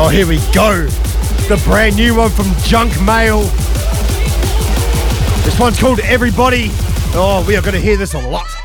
Oh, here we go. The brand new one from Junk Mail. This one's called Everybody. Oh, we are going to hear this a lot.